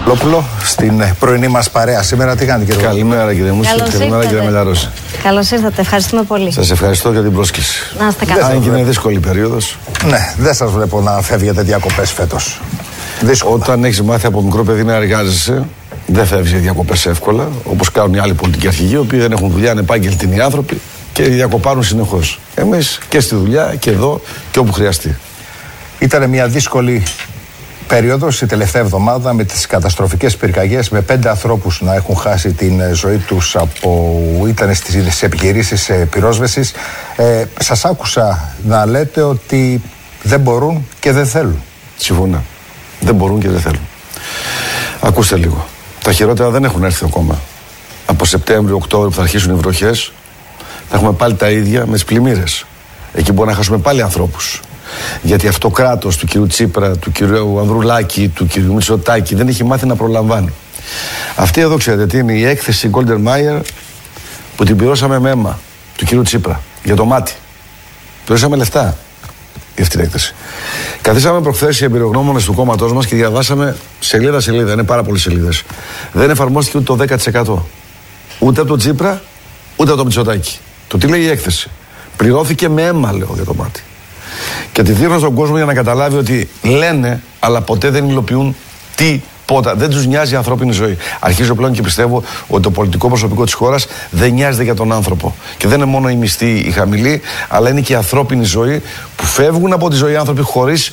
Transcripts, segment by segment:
Λόπουλο, στην πρωινή μας παρέα σήμερα. Τι κάνετε, κύριε? Καλημέρα, κύριε Μούσο. Καλημέρα, κύριε Μελαρόση. Καλώς ήρθατε. Ευχαριστούμε πολύ. Σας ευχαριστώ για την πρόσκληση. Να είστε καλά. Αν και είναι δύσκολη περίοδος. Ναι, δεν σας βλέπω να φεύγετε διακοπές φέτος. Όταν έχεις μάθει από μικρό παιδί να εργάζεσαι, δεν φεύγεις για διακοπές εύκολα. Όπως κάνουν οι άλλοι πολιτικοί αρχηγοί, οι οποίοι δεν έχουν δουλειά, είναι επάγγελτοι άνθρωποι και διακοπάρουν συνεχώς. Εμείς και στη δουλειά και εδώ και όπου χρειαστεί. Ήταν μια δύσκολη περίοδος η τελευταία εβδομάδα με τις καταστροφικές πυρκαγιές, με 5 ανθρώπους να έχουν χάσει την ζωή τους ήταν στις επιχειρήσεις πυρόσβεσης. Σας άκουσα να λέτε ότι δεν μπορούν και δεν θέλουν. Συμφωνώ. Δεν μπορούν και δεν θέλουν. Ακούστε λίγο. Τα χειρότερα δεν έχουν έρθει ακόμα. Από Σεπτέμβριο-Οκτώβριο που θα αρχίσουν οι βροχές, θα έχουμε πάλι τα ίδια με τις πλημμύρες. Εκεί μπορεί να χάσουμε πάλι ανθρώπους. Γιατί αυτό κράτος του κυρίου Τσίπρα, του κυρίου Ανδρουλάκη, του κυρίου Μητσοτάκη δεν έχει μάθει να προλαμβάνει. Αυτή εδώ ξέρετε τι είναι? Η έκθεση Golden Meyer που την πληρώσαμε με αίμα του κυρίου Τσίπρα για το μάτι. Πληρώσαμε λεφτά για αυτή την έκθεση. Καθίσαμε προχθές οι εμπειρογνώμονες του κόμματός μας και διαβάσαμε σελίδα-σελίδα. Είναι πάρα πολλές σελίδες. Δεν εφαρμόστηκε ούτε το 10%. Ούτε από τον Τσίπρα, ούτε από τον Μητσοτάκη. Το τι λέει η έκθεση? Πληρώθηκε με αίμα, λέω, για το μάτι. Και τη δίνω στον κόσμο για να καταλάβει ότι λένε, αλλά ποτέ δεν υλοποιούν τίποτα. Δεν τους νοιάζει η ανθρώπινη ζωή. Αρχίζω πλέον και πιστεύω ότι το πολιτικό προσωπικό της χώρας δεν νοιάζεται για τον άνθρωπο. Και δεν είναι μόνο η μισθή η χαμηλή, αλλά είναι και η ανθρώπινη ζωή που φεύγουν από τη ζωή άνθρωποι χωρίς,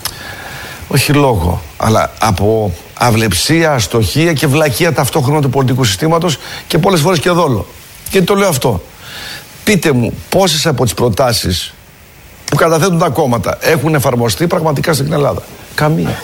όχι λόγο, αλλά από αυλεψία, αστοχία και βλακεία ταυτόχρονα του πολιτικού συστήματος και πολλές φορές και δόλο. Και το λέω αυτό. Πείτε μου πόσες από τις προτάσεις που καταθέτουν τα κόμματα έχουν εφαρμοστεί πραγματικά στην Ελλάδα? Καμία.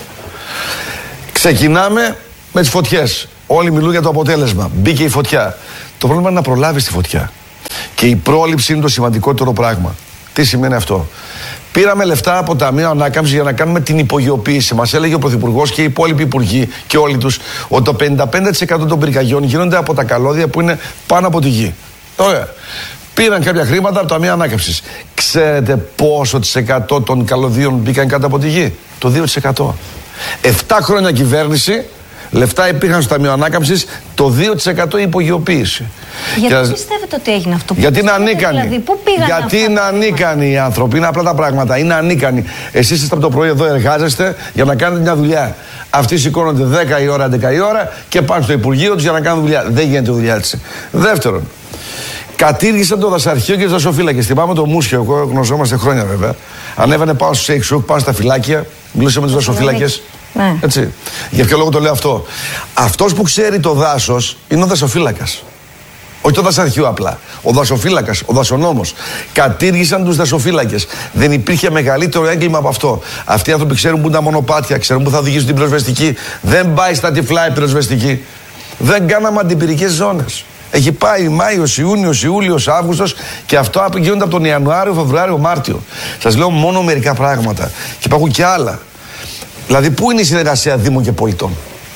Ξεκινάμε με τις φωτιές. Όλοι μιλούν για το αποτέλεσμα. Μπήκε η φωτιά. Το πρόβλημα είναι να προλάβεις τη φωτιά. Και η πρόληψη είναι το σημαντικότερο πράγμα. Τι σημαίνει αυτό? Πήραμε λεφτά από Ταμείο Ανάκαμψης για να κάνουμε την υπογειοποίηση. Μας έλεγε ο Πρωθυπουργός και οι υπόλοιποι υπουργοί και όλοι τους ότι το 55% των πυρκαγιών γίνονται από τα καλώδια που είναι πάνω από τη γη. Ωραία. Πήραν κάποια χρήματα από το Ταμείο Ανάκαμψης. Ξέρετε πόσο της 100 των καλωδίων μπήκαν κάτω από τη γη? Το 2%. 7 χρόνια κυβέρνηση, λεφτά υπήρχαν στο Ταμείο Ανάκαμψης, το 2% υπογειοποίηση. Γιατί πιστεύετε ότι έγινε αυτό? Γιατί είναι ανίκανοι. Δηλαδή, πού πήγαν? Γιατί είναι ανίκανοι οι άνθρωποι. Είναι απλά τα πράγματα. Είναι ανίκανοι. Εσείς είστε από το πρωί εδώ, εργάζεστε για να κάνετε μια δουλειά. Αυτοί σηκώνονται 10 η ώρα, 11 η ώρα και πάνε στο Υπουργείο τους για να κάνουν δουλειά. Δεν γίνεται δουλειά έτσι. Δεύτερον, κατήργησαν το δασαρχείο και τους δασοφύλακες. Θυμάμαι το Μούσιο, εγώ γνωριζόμαστε χρόνια βέβαια. Ανέβανε πάνω στο Σέιξουκ, πάνω στα φυλάκια, μιλούσε με τους δασοφύλακες. Ναι. Έτσι. Για ποιο λόγο το λέω αυτό? Αυτός που ξέρει το δάσος είναι ο δασοφύλακας. Όχι το δασαρχείο απλά. Ο δασοφύλακας, ο δασονόμος. Κατήργησαν τους δασοφύλακες. Δεν υπήρχε μεγαλύτερο έγκλημα από αυτό. Αυτοί οι άνθρωποι ξέρουν που είναι τα μονοπάτια, ξέρουν που θα οδηγήσουν την πυροσβεστική. Δεν πάει στα τυφλά η πυροσβεστική. Δεν κάναμε αντιπυρικές ζώνες. Έχει πάει Μάιος, Ιούνιος, Ιούλιος, Αύγουστος και αυτό γίνονται από τον Ιανουάριο, Φεβρουάριο, Μάρτιο. Σας λέω μόνο μερικά πράγματα. Και υπάρχουν και άλλα. Δηλαδή, πού είναι η συνεργασία Δήμων και πολιτών?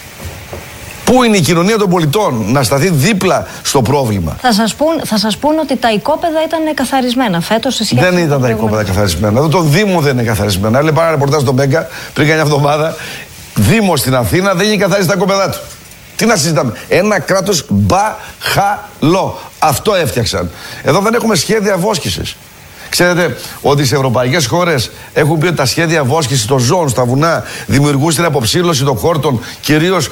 Πού είναι η κοινωνία των πολιτών να σταθεί δίπλα στο πρόβλημα? Θα σας πούν ότι τα οικόπεδα ήταν καθαρισμένα φέτος. Δεν ήταν τα οικόπεδα καθαρισμένα. Εδώ το Δήμο δεν είναι καθαρισμένα. Έλεγε ένα ρεπορτάζ στον Μπέγκα πριν μια εβδομάδα. Δήμος στην Αθήνα δεν είχε καθαρίσει τα οικόπεδά του. Τι να συζητάμε? Ένα κράτος μπαχαλό. Αυτό έφτιαξαν. Εδώ δεν έχουμε σχέδια βόσκησης. Ξέρετε ότι σε ευρωπαϊκές χώρες έχουν πει ότι τα σχέδια βόσκησης των ζώων στα βουνά δημιουργούν την αποψήλωση των χόρτων, κυρίως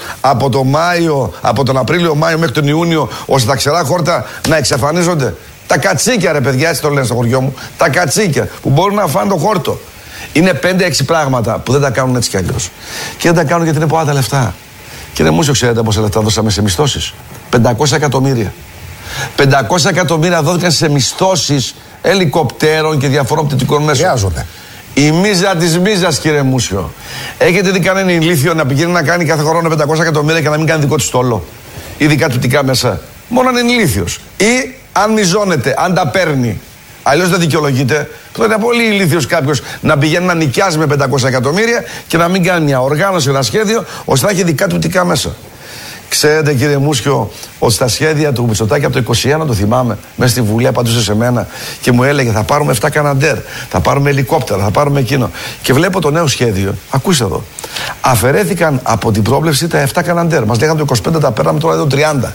από τον Απρίλιο-Μάιο μέχρι τον Ιούνιο, ώστε τα ξερά χόρτα να εξαφανίζονται. Τα κατσίκια, ρε παιδιά, έτσι το λένε στο χωριό μου. Τα κατσίκια που μπορούν να φάνε το χόρτο. Είναι 5-6 πράγματα που δεν τα κάνουν έτσι κι αλλιώς. Και δεν τα κάνουν γιατί είναι πολλά τα λεφτά. Κύριε Μούσιο, ξέρετε πόσα λεφτά δώσαμε σε μισθώσεις? 500 εκατομμύρια. 500 εκατομμύρια δόθηκαν σε μισθώσεις ελικοπτέρων και διαφορών πτυτικών μέσων. Χρειάζονται. Η μίζα της μίζας, κύριε Μούσιο. Έχετε δει κανένα ηλίθιο να πηγαίνει να κάνει κάθε χρόνο 500 εκατομμύρια και να μην κάνει δικό του στόλο? Ή δικά του πτυτικά μέσα? Μόνο αν είναι ηλίθιος. Ή αν μιζώνεται, αν τα παίρνει. Αλλιώς δεν δικαιολογείται. Θα είναι πολύ ηλίθιος κάποιος να πηγαίνει να νοικιάζει με 500 εκατομμύρια και να μην κάνει μια οργάνωση, ένα σχέδιο, ώστε να έχει δικά του πτυτικά μέσα. Ξέρετε, κύριε Μούσιο, ότι στα σχέδια του Μητσοτάκη από το 21, το θυμάμαι, μέσα στη Βουλή απαντούσε σε μένα και μου έλεγε: θα πάρουμε 7 Καναντέρ, θα πάρουμε ελικόπτερα, θα πάρουμε εκείνο. Και βλέπω το νέο σχέδιο. Ακούστε εδώ. Αφαιρέθηκαν από την πρόβλεψη τα 7 Καναντέρ. Μας λέγανε το 25 τα πέραμε, τώρα εδώ 30.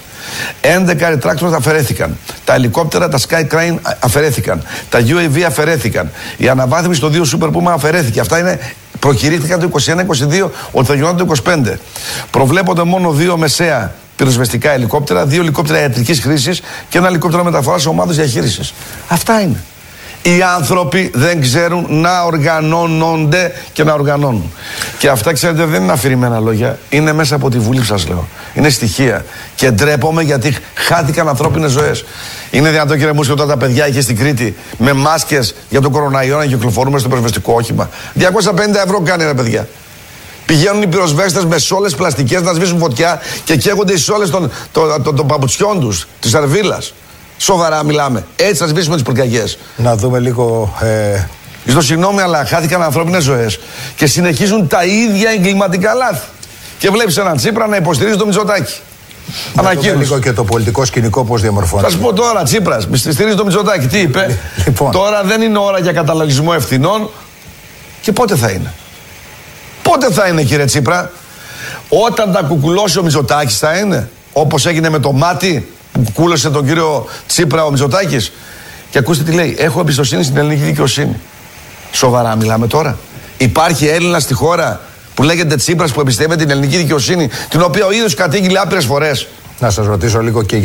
11 τράκτορες αφαιρέθηκαν. Τα ελικόπτερα, τα Sky Crane αφαιρέθηκαν. Τα UAV αφαιρέθηκαν. Η αναβάθμιση των 2 Super Puma αφαιρέθηκε. Αυτά είναι. Προκηρύχθηκαν το 21-22 ότι θα γινόταν το 25. Προβλέπονται μόνο 2 μεσαία πυροσβεστικά ελικόπτερα, 2 ελικόπτερα ιατρικής χρήσης και 1 ελικόπτερο μεταφοράς ομάδας διαχείρισης. Αυτά είναι. Οι άνθρωποι δεν ξέρουν να οργανώνονται και να οργανώνουν. Και αυτά, ξέρετε, δεν είναι αφηρημένα λόγια. Είναι μέσα από τη Βουλή που σας λέω. Είναι στοιχεία. Και ντρέπομαι γιατί χάθηκαν ανθρώπινες ζωές. Είναι δυνατόν, κύριε Μούσιο, όταν τα παιδιά είχε στην Κρήτη με μάσκες για τον κοροναϊό να κυκλοφορούμε στο πυροσβεστικό όχημα? 250 ευρώ κάνει, ρε παιδιά. Πηγαίνουν οι πυροσβέστες με σόλες πλαστικές να σβήσουν φωτιά και καίγονται οι σόλες των παπουτσιών τους, της σερβίλας. Σοβαρά μιλάμε. Έτσι θα σβήσουμε τις πυρκαγιές. Να δούμε λίγο. Στο συγγνώμη, αλλά χάθηκαν ανθρώπινες ζωές και συνεχίζουν τα ίδια εγκληματικά λάθη. Και βλέπεις έναν Τσίπρα να υποστηρίζει το Μητσοτάκη. Ανακοίνωση. Λίγο και το πολιτικό σκηνικό πώς διαμορφώνεται. Θα σου πω τώρα, Τσίπρας, στηρίζει το Μητσοτάκη. Τι είπε? Λοιπόν. Τώρα δεν είναι ώρα για καταλογισμό ευθυνών. Και πότε θα είναι? Πότε θα είναι, κύριε Τσίπρα? Όταν τα κουκουλώσει ο Μητσοτάκης θα είναι? Όπως έγινε με το μάτι που κουκούλωσε τον κύριο Τσίπρα ο Μητσοτάκης. Και ακούστε τι λέει: έχω εμπιστοσύνη στην ελληνική δικαιοσύνη. Σοβαρά μιλάμε τώρα? Υπάρχει Έλληνας στη χώρα που λέγεται Τσίπρας που εμπιστεύεται την ελληνική δικαιοσύνη, την οποία ο ίδιος κατήγγειλε άπειρες φορές? Να σας ρωτήσω λίγο και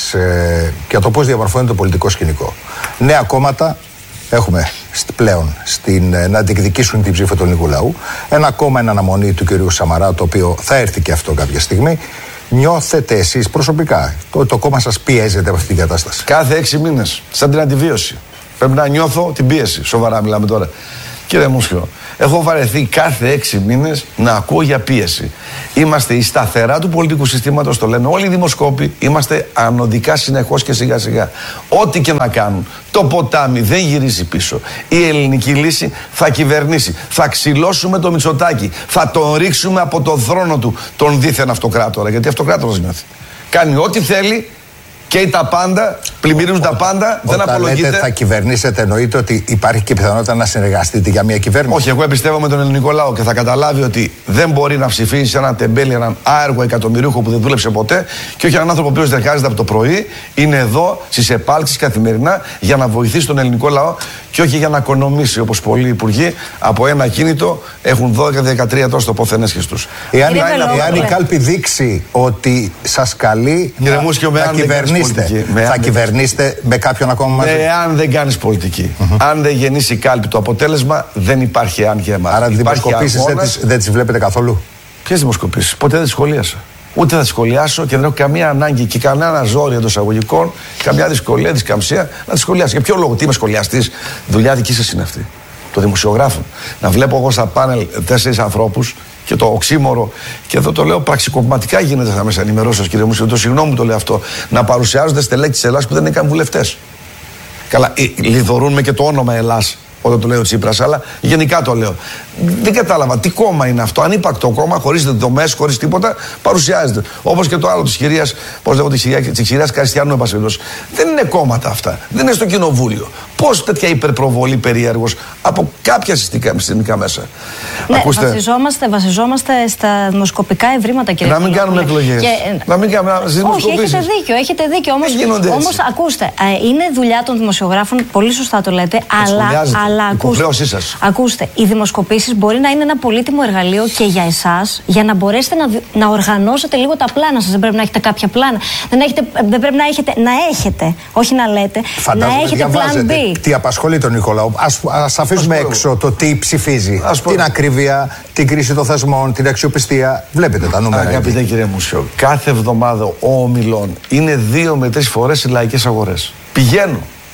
για το πώς διαμορφώνεται το πολιτικό σκηνικό. Νέα κόμματα έχουμε πλέον να διεκδικήσουν την ψήφο του ελληνικού λαού. Ένα κόμμα εν αναμονή του κυρίου Σαμαρά, το οποίο θα έρθει και αυτό κάποια στιγμή. Νιώθετε εσείς προσωπικά, το κόμμα σας πιέζεται από αυτή την κατάσταση? Κάθε 6 μήνες, σαν την αντιβίωση. Πρέπει να νιώθω την πίεση. Σοβαρά μιλάμε τώρα. Κύριε Μούσιο, έχω βαρεθεί κάθε 6 μήνες να ακούω για πίεση. Είμαστε η σταθερά του πολιτικού συστήματος, το λένε όλοι οι δημοσκόποι. Είμαστε ανωδικά συνεχώς και σιγά σιγά. Ό,τι και να κάνουν, το ποτάμι δεν γυρίζει πίσω. Η ελληνική λύση θα κυβερνήσει. Θα ξυλώσουμε το Μητσοτάκη. Θα τον ρίξουμε από το θρόνο του τον δίθεν αυτοκράτορα. Γιατί αυτοκράτορας νιώθει. Κάνει ό,τι θέλει. Και τα πάντα, πλημμυρίζουν τα πάντα, δεν απολογείται. Όταν λέτε θα κυβερνήσετε, εννοείται ότι υπάρχει και πιθανότητα να συνεργαστείτε για μια κυβέρνηση? Όχι, εγώ εμπιστεύομαι τον ελληνικό λαό και θα καταλάβει ότι δεν μπορεί να ψηφίσει έναν τεμπέλη, έναν άεργο εκατομμυρίουχο που δεν δούλεψε ποτέ, και όχι έναν άνθρωπο ο οποίος εργάζεται από το πρωί, είναι εδώ στις επάλξεις καθημερινά για να βοηθήσει τον ελληνικό λαό και όχι για να οικονομήσει, όπως πολλοί υπουργοί από ένα κίνητο έχουν 12-13 τόσο τοποθενέσχες τους. Εάν η κάλπη δείξει ότι σας καλεί να κυβερνήσετε, θα κυβερνήσετε με κάποιον ακόμα μαζί? Εάν δεν κάνεις πολιτική, αν δεν γεννήσει η κάλπη το αποτέλεσμα, δεν υπάρχει αν και εμάς. Άρα δημοσκοπήσεις δεν τις βλέπετε καθόλου? Ποιες δημοσκοπήσεις? Ποτέ δεν τις σχολίασα. Ούτε θα τις σχολιάσω και δεν έχω καμία ανάγκη και κανένα ζόρι εντός εισαγωγικών, καμιά δυσκολία, δισκαμψία να τις σχολιάσω. Για ποιο λόγο? Τι είμαι σχολιαστής? Δουλειά δική σας είναι αυτή, των δημοσιογράφων. Να βλέπω εγώ στα πάνελ 4 ανθρώπους και το οξύμορο, και εδώ το λέω πραξικοπηματικά γίνεται στα μέσα ενημερώσεως, κύριε Μούσιο, το συγγνώμη το λέω αυτό, να παρουσιάζονται στελέχη της Ελλάδας που δεν είναι καν βουλευτές. Καλά, λιδωρούν με και το όνομα Ελλάς όταν το λέει ο Τσίπρας, αλλά γενικά το λέω. Δεν κατάλαβα τι κόμμα είναι αυτό. Ανύπαρκτο κόμμα, χωρίς δομές, χωρίς τίποτα, παρουσιάζεται. Όπως και το άλλο της κυρίας, πώς λέγω, της κυρίας Καριστιανού, επασχετός. Δεν είναι κόμματα αυτά. Δεν είναι στο κοινοβούλιο. Πώς τέτοια υπερπροβολή περίεργος από κάποια συστημικά μέσα? Ναι, ακούστε. Βασιζόμαστε στα δημοσκοπικά ευρήματα, κύριε. Να μην κάνουμε εκλογές. Να μην κάνουμε δημοσκοπήσεις. Όχι, έχετε δίκιο. Όμως ακούστε, είναι δουλειά των δημοσιογράφων, πολύ σωστά το λέτε, αλλά ακούστε, οι δημοσκοπήσεις μπορεί να είναι ένα πολύτιμο εργαλείο και για εσάς, για να μπορέσετε να οργανώσετε λίγο τα πλάνα σας. Δεν πρέπει να έχετε κάποια πλάνα. Δεν πρέπει να έχετε, όχι να λέτε. Φαντάζομαι να έχετε plan B. Τι απασχολεί τον Νικολάου. Ας αφήσουμε έξω το τι ψηφίζει. Την ακρίβεια, την κρίση των θεσμών, την αξιοπιστία. Βλέπετε τα νούμερα. Αγαπητέ κύριε Μούσιο, κάθε εβδομάδα ο Ομιλών είναι 2 με 3 φορές στις λαϊκές αγορές. Πηγαίνω.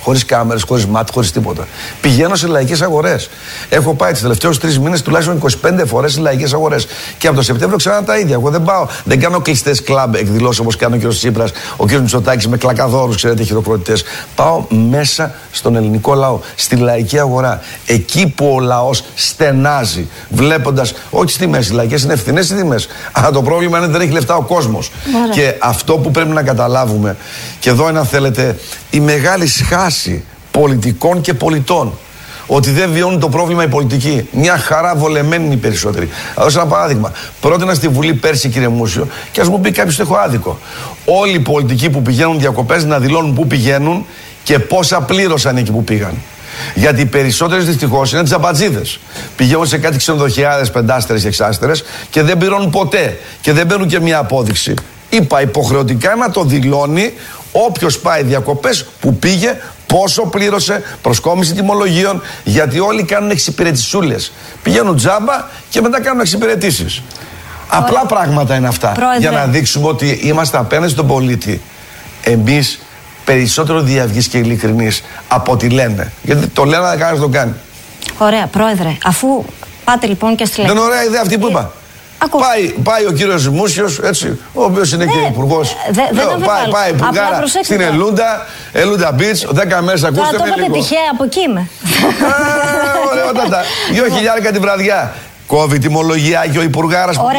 χωρίς κάμερες, χωρίς μάτι, χωρίς τίποτα. Πηγαίνω σε λαϊκές αγορές. Έχω πάει τους τελευταίους 3 μήνες τουλάχιστον 25 φορές σε λαϊκές αγορές. Και από το Σεπτέμβριο ξανά τα ίδια. Εγώ δεν πάω, δεν κάνω κλειστές κλαμπ εκδηλώσεις όπως κάνει ο κ. Τσίπρας, ο κ. Μητσοτάκης με κλακαδόρους, ξέρετε, χειροκροτητές. Πάω μέσα στον ελληνικό λαό, στη λαϊκή αγορά. Εκεί που ο λαός στενάζει, βλέποντας, όχι στις τιμές, οι λαϊκές είναι ευθυνές οι τιμές. Αλλά το πρόβλημα είναι ότι δεν έχει λεφτά ο κόσμος. Και αυτό που πρέπει να καταλάβουμε, και εδώ είναι αν θέλετε η μεγάλη σχάση πολιτικών και πολιτών, ότι δεν βιώνουν το πρόβλημα οι πολιτικοί. Μια χαρά βολεμένοι είναι οι περισσότεροι. Θα δώσω ένα παράδειγμα. Πρότεινα στη Βουλή πέρσι, κύριε Μούσιο, και ας μου πει κάποιος ότι έχω άδικο. Όλοι οι πολιτικοί που πηγαίνουν διακοπές να δηλώνουν πού πηγαίνουν και πόσα πλήρωσαν εκεί που πήγαν. Γιατί οι περισσότερες δυστυχώς είναι τζαμπατζίδες. Πηγαίνουν σε κάτι ξενοδοχιάδες, πεντάστερες και εξάστερες και δεν πληρώνουν ποτέ. Και δεν παίρνουν και μια απόδειξη. Είπα υποχρεωτικά να το δηλώνει όποιος πάει διακοπές, που πήγε, πόσο πλήρωσε, προσκόμιση τιμολογίων, γιατί όλοι κάνουν εξυπηρετησούλες. Πηγαίνουν τζάμπα και μετά κάνουν εξυπηρετήσεις. Απλά πράγματα είναι αυτά. Πρόεδρε. Για να δείξουμε ότι είμαστε απέναντι στον πολίτη. Εμείς περισσότερο διαυγής και ειλικρινής από ό,τι λένε. Γιατί το λένε, αλλά κανένας το κάνει. Ωραία, Πρόεδρε. Αφού πάτε λοιπόν και στη λαϊκή. Δεν είναι ωραία ιδέα αυτή που είπα. Πάει ο κύριος Μούσιος, έτσι, ο οποίος είναι και υπουργός. Πάει υπουργάρα στην Ελούντα Beach, 10 μέρες, ακούστε με λίγο. Τώρα το είπατε τυχαία, από εκεί είμαι. Ωραιότατα, 2.000 την βραδιά. Κόβει τιμολογία και ο υπουργάρας που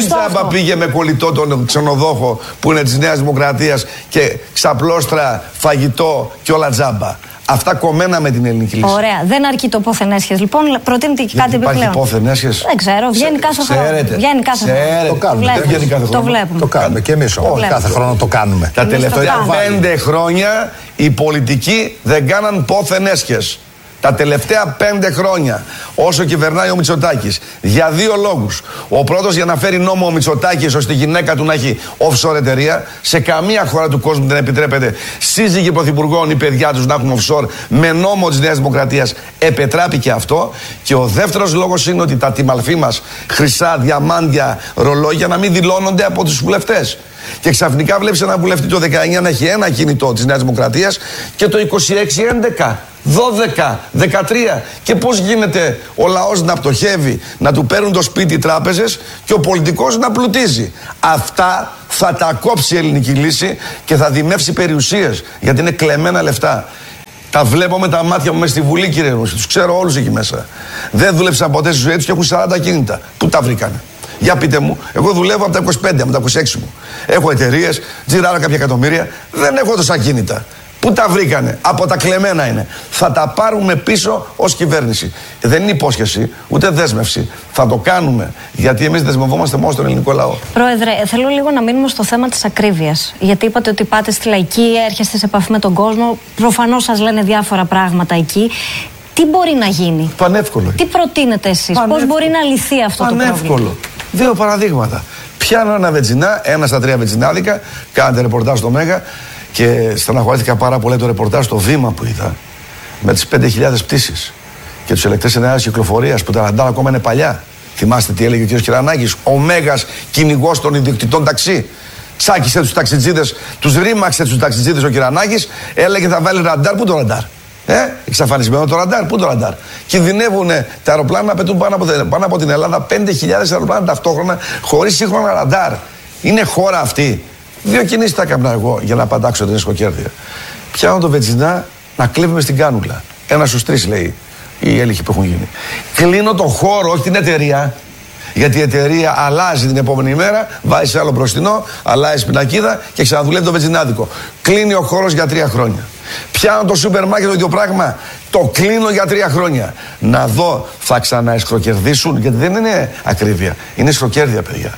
πήγε με κολλητό τον ξενοδόχο που είναι της Νέας Δημοκρατίας και ξαπλώστρα, φαγητό και όλα τζάμπα. Αυτά κομμένα με την ελληνική λύση. Ωραία. Δεν αρκεί το πόθεν έσχες. Λοιπόν, προτείνετε και κάτι επιπλέον. Υπάρχει πόθεν έσχες. Δεν ξέρω. Βγαίνει κάθε χρόνο. Βγαίνει κάθε χρόνο. Το κάνουμε. Το βλέπουμε. Το κάνουμε και εμείς όμως. Κάθε χρόνο το κάνουμε. Τα τελευταία 5 χρόνια οι πολιτικοί δεν κάναν πόθεν έσχες. Τα τελευταία 5 χρόνια, όσο κυβερνάει ο Μητσοτάκης, για 2 λόγους. Ο πρώτος, για να φέρει νόμο ο Μητσοτάκης ώστε η γυναίκα του να έχει offshore εταιρεία. Σε καμία χώρα του κόσμου δεν επιτρέπεται σύζυγοι πρωθυπουργών ή παιδιά τους να έχουν offshore. Με νόμο της Νέας Δημοκρατίας επετράπηκε αυτό. Και ο δεύτερος λόγος είναι ότι τα τιμαλφή μας, χρυσά, διαμάντια, ρολόγια, να μην δηλώνονται από τους βουλευτές. Και ξαφνικά βλέπεις έναν βουλευτή το 19 να έχει ένα κινητό της Νέας Δημοκρατίας και το 26 11. 12, 13. Και πώς γίνεται ο λαός να πτωχεύει, να του παίρνουν το σπίτι οι τράπεζες και ο πολιτικός να πλουτίζει. Αυτά θα τα κόψει η ελληνική λύση και θα δημεύσει περιουσίες, γιατί είναι κλεμμένα λεφτά. Τα βλέπω με τα μάτια μου μέσα στη Βουλή, κύριε Ρούση. Τους ξέρω όλους εκεί μέσα. Δεν δούλεψαν ποτέ στη ζωή τους και έχουν 40 κίνητα. Πού τα βρήκανε? Για πείτε μου, εγώ δουλεύω από τα 25, από τα 26 μου. Έχω εταιρείες, τζιράρω κάποια εκατομμύρια, δεν έχω τόσα κίνητα. Πού τα βρήκανε? Από τα κλεμμένα είναι. Θα τα πάρουμε πίσω ως κυβέρνηση. Δεν είναι υπόσχεση, ούτε δέσμευση. Θα το κάνουμε. Γιατί εμείς δεσμευόμαστε μόνο στον ελληνικό λαό. Πρόεδρε, θέλω λίγο να μείνουμε στο θέμα της ακρίβειας. Γιατί είπατε ότι πάτε στη λαϊκή, έρχεστε σε επαφή με τον κόσμο. Προφανώς σας λένε διάφορα πράγματα εκεί. Τι μπορεί να γίνει? Πανεύκολο. Τι προτείνετε εσείς? Πώς μπορεί να λυθεί αυτό το πρόβλημα? Πανεύκολο. 2 παραδείγματα. Πιάνω ένα βενζινά, 1 στα 3 βενζινάδικα, κάνετε ρεπορτάζ στο Μέγα. Και στεναχωρήθηκα πάρα πολύ το ρεπορτάζ στο Βήμα που είδα με τις 5.000 πτήσεις και τους ελεκτές ενέργειας κυκλοφορίας που τα ραντάρ ακόμα είναι παλιά. Θυμάστε τι έλεγε ο κ. Κυρανάκης, ο μέγας κυνηγός των ιδιοκτητών ταξί. Τσάκισε τους ταξιτζίδες, τους ρήμαξε τους ταξιτζίδες ο Κυρανάκης, έλεγε θα βάλει ραντάρ. Πού το ραντάρ? Εξαφανισμένο το ραντάρ. Πού το ραντάρ? Κινδυνεύουν τα αεροπλάνα να πετούν πάνω από την Ελλάδα 5.000 αεροπλάνα ταυτόχρονα χωρίς σύγχρονα ραντάρ. Είναι χώρα αυτή? 2 κινήσεις τα έκανα εγώ για να παντάξω την εσχοκέρδεια. Πιάνω το βενζινά να κλέβουμε στην κάνουλα. 1 στους 3 λέει οι έλεγχοι που έχουν γίνει. Κλείνω τον χώρο, όχι την εταιρεία. Γιατί η εταιρεία αλλάζει την επόμενη μέρα, βάζει σε άλλο μπροστινό, αλλάζει πινακίδα και ξαναδουλεύει το βενζινάδικο. Κλείνει ο χώρος για 3 χρόνια. Πιάνω το σούπερ μάρκετ, το ίδιο πράγμα. Το κλείνω για 3 χρόνια. Να δω, θα ξαναεσχροκερδίσουν, γιατί δεν είναι ακρίβεια. Είναι εσχροκέρδεια, παιδιά.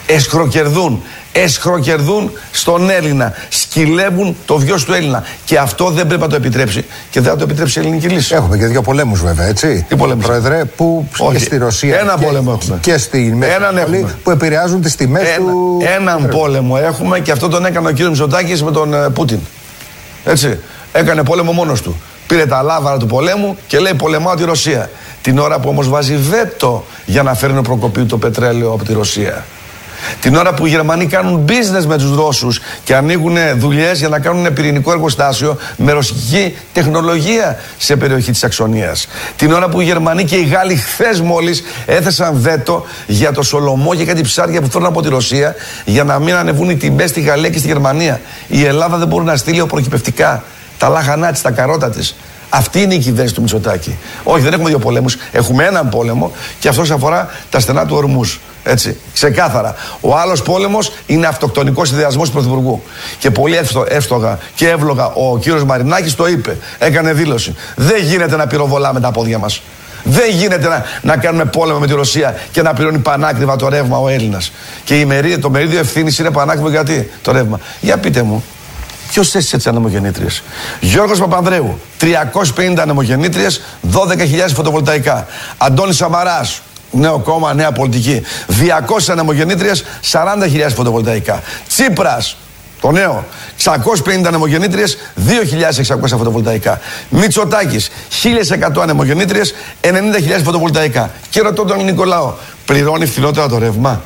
Εσχροκερδούν στον Έλληνα. Σκυλεύουν το βιός του Έλληνα. Και αυτό δεν πρέπει να το επιτρέψει. Και δεν θα το επιτρέψει η ελληνική λύση. Έχουμε και 2 πολέμους, βέβαια, έτσι. Τι πολέμους? Πρόεδρε, που και στη Ρωσία. Ένα πόλεμο έχουμε. Και στη Μέση Ανατολή, που επηρεάζουν τις τιμές του. Έναν πόλεμο έχουμε και αυτό τον έκανε ο κύριος Μητσοτάκης με τον Πούτιν. Έτσι. Έκανε πόλεμο μόνος του. Πήρε τα λάβαρα του πολέμου και λέει πολεμάω τη Ρωσία. Την ώρα που όμως βάζει βέτο για να φέρνει προκοπή το πετρέλαιο από τη Ρωσία. Την ώρα που οι Γερμανοί κάνουν business με τους Ρώσους και ανοίγουν δουλειές για να κάνουν πυρηνικό εργοστάσιο με ρωσική τεχνολογία σε περιοχή της Σαξονίας. Την ώρα που οι Γερμανοί και οι Γάλλοι χθες μόλις έθεσαν βέτο για το Σολομό και κάτι ψάρια που φέρνουν από τη Ρωσία για να μην ανεβούν οι τιμές στη Γαλλία και στη Γερμανία. Η Ελλάδα δεν μπορεί να στείλει προκυπευτικά, τα λάχανά της, τα καρότα της. Αυτή είναι η κυβέρνηση του Μητσοτάκη. Όχι, δεν έχουμε δύο πολέμους. Έχουμε έναν πόλεμο και αυτός αφορά τα στενά του Ορμούς. Έτσι, ξεκάθαρα. Ο άλλος πόλεμος είναι αυτοκτονικός ιδεασμός του Πρωθυπουργού. Και πολύ εύστογα και εύλογα ο κύριος Μαρινάκης το είπε. Έκανε δήλωση. Δεν γίνεται να πυροβολάμε τα πόδια μας. Δεν γίνεται να κάνουμε πόλεμο με τη Ρωσία και να πληρώνει πανάκριβα το ρεύμα ο Έλληνας. Και το μερίδιο ευθύνης είναι πανάκριβο γιατί το ρεύμα. Για πείτε μου. Ποιος έστησε τις ανεμογεννήτριες? Γιώργος Παπανδρέου, 350 ανεμογεννήτριες, 12.000 φωτοβολταϊκά. Αντώνης Σαμαράς, νέο κόμμα, νέα πολιτική, 200 ανεμογεννήτριες, 40.000 φωτοβολταϊκά. Τσίπρας, το νέο, 650 ανεμογεννήτριες, 2.600 φωτοβολταϊκά. Μητσοτάκης, 1.100 ανεμογεννήτριες, 90.000 φωτοβολταϊκά. Και ρωτώ τον ελληνικό λαό, πληρώνει φθηνότερα το ρεύμα?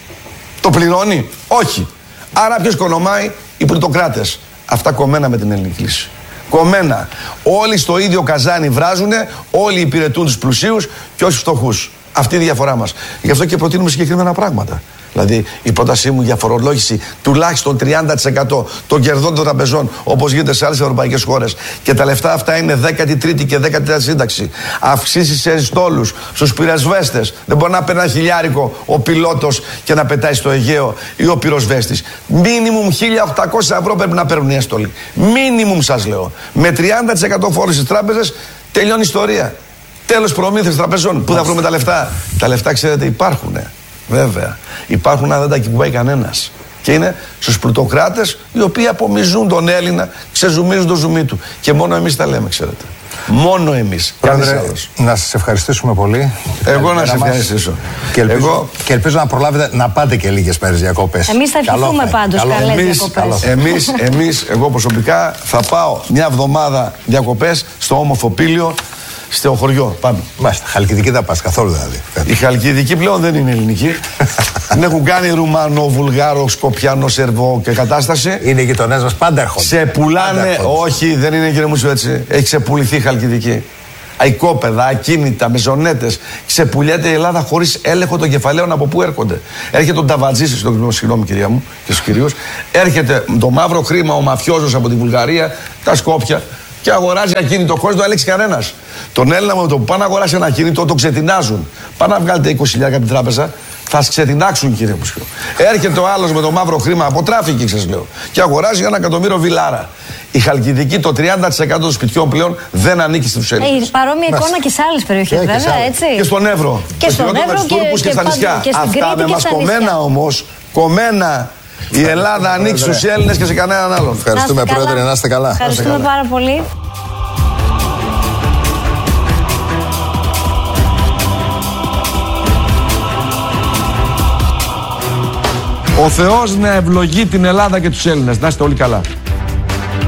Το πληρώνει? Όχι. Άρα ποιος κονομάει? Οι πλουτοκράτες. Αυτά κομμένα με την ελληνική λύση. Κομμένα. Όλοι στο ίδιο καζάνι βράζουνε, όλοι υπηρετούν τους πλουσίους και όχι τους φτωχούς. Αυτή είναι η διαφορά μας. Γι' αυτό και προτείνουμε συγκεκριμένα πράγματα. Δηλαδή, η πρότασή μου για φορολόγηση τουλάχιστον 30% των κερδών των τραπεζών, όπως γίνεται σε άλλες ευρωπαϊκές χώρες. Και τα λεφτά αυτά είναι 13η και 14η σύνταξη. Αυξήσεις σε στόλους, στους πυροσβέστες. Δεν μπορεί να παίρνει $1.000 ο πιλότος και να πετάει στο Αιγαίο ή ο πυροσβέστης. Μίνιμουμ 1.800 ευρώ πρέπει να παίρνουν οι έστολοι. Μίνιμουμ, σας λέω. Με 30% φόρους στις τράπεζες τελειώνει η ιστορία. Τέλος προμήθειας τραπεζών. Πού θα βρούμε τα λεφτά? Τα λεφτά, ξέρετε, υπάρχουνε. Βέβαια. Υπάρχουν, αλλά δεν τα κυβάει κανένας. Και είναι στους πλουτοκράτες οι οποίοι απομυζούν τον Έλληνα, ξεζουμίζουν το ζουμί του. Και μόνο εμείς τα λέμε, ξέρετε. Μόνο εμείς. Πρόεδρε, να σας ευχαριστήσουμε πολύ. Εγώ να σας ευχαριστήσω. Και ελπίζω να προλάβετε να πάτε και λίγες μέρες διακοπές. Εμείς θα ευχηθούμε πάντως καλές διακοπές. Εμείς, εγώ προσωπικά θα πάω μια εβδομάδα διακοπές στο όμορφο Πήλιο, στο χωριό. Πάμε. Μάλιστα. Χαλκιδική δεν πας καθόλου δηλαδή? Η Χαλκιδική πλέον δεν είναι ελληνική. Την έχουν κάνει Ρουμάνο, Βουλγάρο, Σκοπιάνο, Σερβό και κατάσταση. Είναι οι γειτονές μας, πάντα έρχονται. Σε πουλάνε. Όχι, δεν είναι, κύριε Μουσου, έτσι. Έχει ξεπουληθεί η Χαλκιδική. Οικόπεδα, ακίνητα, μεζονέτες. Ξεπουλιέται η Ελλάδα χωρίς έλεγχο των κεφαλαίων από πού έρχονται. Έρχεται ο Νταβατζής, συγγνώμη κυρία μου και στους κυρίους. Έρχεται το μαύρο χρήμα, ο μαφιόζος από τη Βουλγαρία, τα Σκόπια. Και αγοράζει ακίνητο χωρίς να το ελέγξει κανένας. Τον Έλληνα με το που πάνε να αγοράσει ένα ακίνητο, το ξετινάζουν. Πάνε να βγάλετε 20.000 από την τράπεζα, θα σας ξετινάξουν, κύριε Μουσιό. Έρχεται ο άλλος με το μαύρο χρήμα από τράφικινγκ, σας λέω, και αγοράζει 1 εκατομμύριο βιλάρα. Η Χαλκιδική, το 30% των σπιτιών πλέον δεν ανήκει στους Έλληνες. Παρόμοια εικόνα και σε άλλες περιοχές, βέβαια, έτσι. Και στον Εύρο. Και στον Εύρο και στα νησιά. Αυτά με μας κομμένα όμως. Κομμένα. Η Ελλάδα ανήκει στους Έλληνες και σε κανέναν άλλον. Ευχαριστούμε, Πρόεδρε, να είστε καλά. Ευχαριστούμε πάρα πολύ. Ο Θεός να ευλογεί την Ελλάδα και τους Έλληνες. Να είστε όλοι καλά.